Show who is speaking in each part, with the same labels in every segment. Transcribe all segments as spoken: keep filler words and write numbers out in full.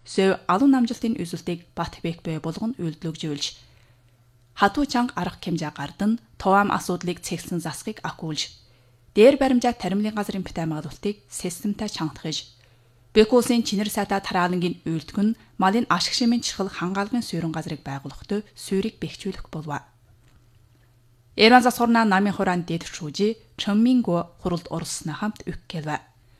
Speaker 1: сөв алуу намжилтын үзүүлтийг Батбек бай болгон үйлдэлгжүүлж хатуу чанга арга хэмжээ гардан товаам асуудлыг цэгсэн засгийг акуулж дээр баримжааг таримлын газрын битэмагдлалтыг системтай чангатгаж Бекусын чинэр сайта тараалангийн үйлдэх нь малын ашиг шимийн чихэл хангаалгын суурин газрыг байгуулахдаа суурийг бэхжүүлэх болов. Эрван засварна намын хураан дэдвчүүжи чөммингөө хуралд оролцсны хамт үккэлвэ.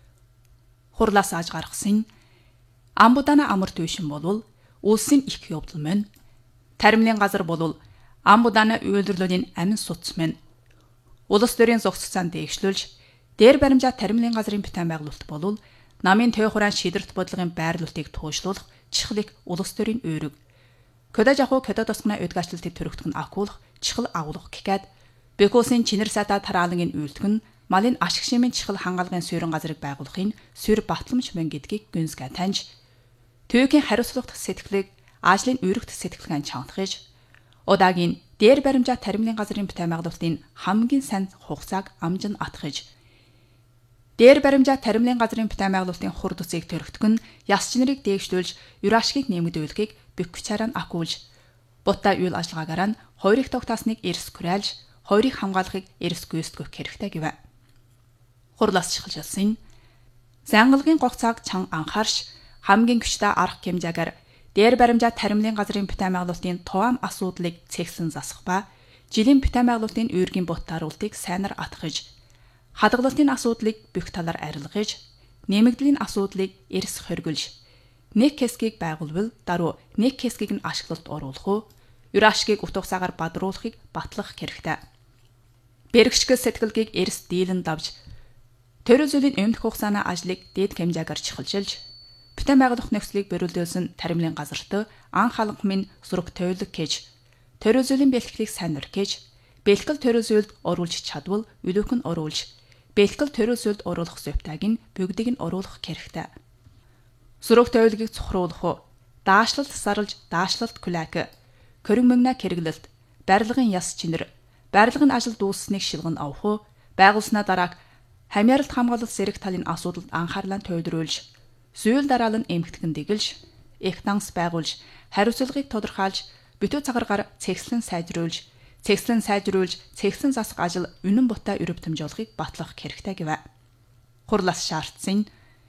Speaker 1: Хурлаас аж гаргасан амбудана амар төвшин болвол улсын их явдал мөн таримлын газар болвол амбудана үйлдвэрлэлийн амин суц мөн улс төрийн зохицолцоон дээгшлүүлж дээр баримжаа таримлын газрын битэн байгуулалт болвол намын төв хураан шийдвэрт бодлогын байрлуулалтыг туушруулах чихлэг улс төрийн өөрөг көдө жахуу көдө тосгоны өдгаачлалтыг төрөгдөх нь акуулах чихэл агуулах гэхэд Бекусын чинэр сайта тараалангийн үйлдэх нь малын ашиг шимийн чихэл хангаалгын суурин газрыг байгуулахын суурь батламж мөн гэдгийг гүнзгий таньж төвийн хариуцлага сэтгэлийг ажлын үүрэгт сэтгэлгэн чангатгаж удаагийн дээр баримжаа таримлын газрын битэмагдлалтын хамгийн сайн хугацааг амжин атгаж дээр баримжаа таримлын газрын битэмагдлалтын хурд үсийг төрөгдөх нь яс чинэрийг дээгшлүүлж юрашгийг нэмэгдүүлэхийг бэкчаран акуулж бутта үйл ажиллагаагаар нь хоёрыг тогтаасныг эрс күрэлж хоёрыг хамгаалахыг эрс гүйцэтгэх хэрэгтэй гэв. Хурлаас чихэлжсэн Зянгалгийн гогцааг чан анхаарш хамгийн хүчтэй арга хэмжээгээр дээр баримжаа таримлын газрын битэмагдлалтын товаам асуудлыг цэгсэн засах ба жилийн битэмагдлалтын үүргийн буттааруултыг сайнаар атгаж хадгалалтын асуудлыг бүх талаар арилгаж, нэмэгдлийн асуудлыг эрс хоригулж, нэг хэсгийг байгуулвал даруй нэг хэсгийг нь ашиглалт оруулах уу, юрашгийг утгасаагаар бадруулахыг батлах хэрэгтэй. Бэргшгэл сэтгэлгийг эрс дийлэн давж, төрөө зүйлийн өмнөх хугацааны ажлыг дээд хэмжээгээр чихэлжилж, битэмагдлах нөхцөлийг бэрүүлүүлсэн таримлын газарт ан халанх минь зураг тойлог гэж, төрөө зүйлийн бэлтгэлийг сайн нөргэж, бэлтгэл төрөө зүйлд оруулж чадвал үлүүх нь оруулж бэлтгэл төрөө зүйлд оруулах зөвтайг нь бүгдийг нь оруулах хэрэгтэй. Зураг тойлогийг цухруулах уу, даашлалт сарлж даашлалт күлэк, körөн мөнгнө хэрэглэлт, барилгын яс чинэр, барилгын ажил дууссныг шилгэн авах уу, байгуулснаа дарааг хамяаралт хамгаалалт зэрэг талын асуудалд анхаарлаа төвлөрүүлж, зүйл дараалал нь эмгэгтгэн дэглэж, их данс байгуулж, хариуцлагыг тодорхойлж, битүү цагааргаар цэгцлэн сайжруулж, цэгцлэн сайжруулж, цэгцлэн засах ажил үнэн бутаа өрөвтөмж олохыг батлах хэрэгтэй гэв. Хурлаас шаардсан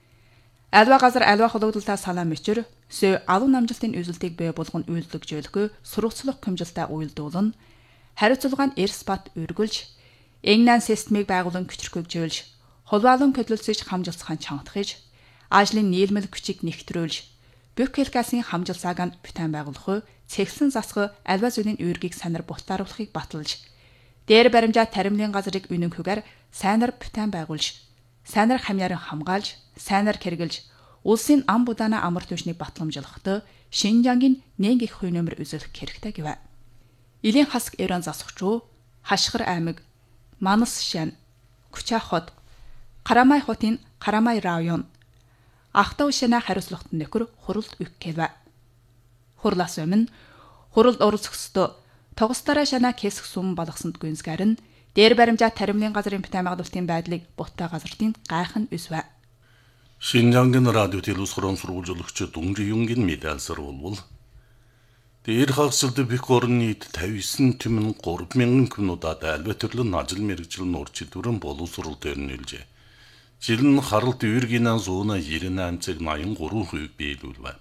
Speaker 1: альва газар альва хологдолтой салаа мөчөр сөө алуу намжилтын үзүүлтийг бий болгон үйлдвэрлэжүүлэхгүй сургацлах хэмжилтээ уйлдуулна, хариуцлага нь эрс бат өргөлж, эгнэн системийг байгуулан хүчрхэгжүүлж, холбоолон хөдөлсөж хамжилцхан чангатгаж, ажлын нийлмэл хүчийг нэгтрүүлж, бүх хэлкасын хамжилцааг нь битэн байгуулах, цэгцлэн засах альва зүйлийн үүргийг санаар бутааруулахыг баталж, дээр баримжаа таримлын газрыг үнэнхүүгээр сайнаар битэн байгуулж, сайнаар хамяаран хамгаалж, сайнаар хэрэгжилж, улсын ам будаана амар түвшнийг батламжлахдаа Шинжангийн нэг их хувь нэмэр үзүүлэх хэрэгтэй гэв. Илийн хасг Иран засагчуу, Хашгир аймаг, Манас шан, Күчаа хот, Карамай хотын Карамай район, Ахтав шана хариуцлагт нөхөр хуралд үккэв. Хурлаас өмнө хуралд оролцогчдоо тогстараа шана хэсэг сум болгосонд гүнзгэр нь дээр баримжаа таримлын газрын битэмагдлалтын байдлыг бутаа газрын гайхан үсвэ.
Speaker 2: Шинжангийн радио телевизорон сурвалжуулагч Дүнжи Юнгийн медиалсар болвол дээр хагасалд бих орны тавьсан түмэн гурван мянган күнуудад альва төрлөн ажил мэргэжил нурчидвэрэн боловсрол төрнөлжээ. Жил нь харалт үүргийнэн зууна девяносто восемь хувийг биелүүлвэ.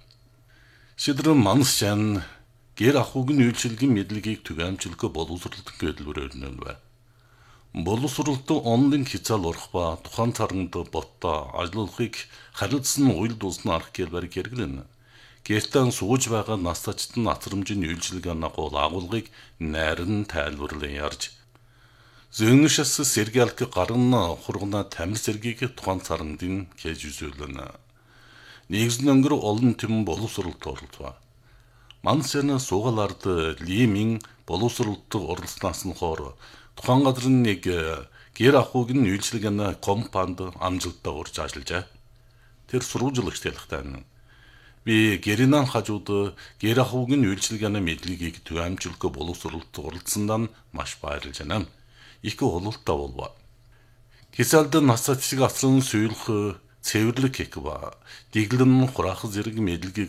Speaker 2: Шидрэн Маншан гэр ахуйн үйлчилгийн мэдлэгийг түгээмжлэх боловсролд хөдөлмөрөөрнөлвэ. Боловсролд онлын хязгаал урах ба тухайн царганд ботто ажиллахыг харилцсан уйл дуусны арга хэлбэр хэрэглэнэ. Гэртэн сууж байгаа настачтын атрамжийн үйлчилгээний агуулгыг найран тайлбарлан ярьж зөөнөшс сэргэлк гарын хургана тамир сэргийг тухайн царгандын кэж үзүүлнэ. Нэгэн өнгөр олон тэм боловсролд оролцов. Мансэна суугалард лимийн боловсролд оролцсноос нь хоор тухайн газрын нэг гэр ахуйн үйлчилгээний компанид амжилттай урьж ажиллажээ. Тэр сурвалжуулагч талхтаа би гэринан хажууд гэр ахуйн үйлчилгээний мэдлэгийг түгээмжлэх боловсролд оролцсондоо маш баярлж байна. Их ололттой болов. Кисалд насацыг асран сүйрэх цэвэрлэг хийх ба дэглэн хураах зэрэг мэдлэгийг